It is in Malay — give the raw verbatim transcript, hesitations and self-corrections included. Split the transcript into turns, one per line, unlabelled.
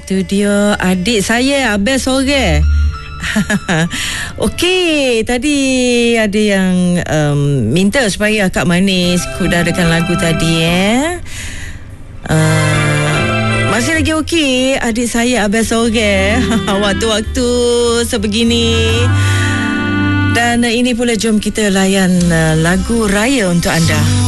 Itu dia adik saya Abel Sore. Okey, tadi ada yang um, minta supaya Kak Manis kudarakan lagu tadi eh. Uh, masih lagi okey adik saya Abel Sore. Waktu-waktu sebegini. Dan ini pula jom kita layan uh, lagu raya untuk anda.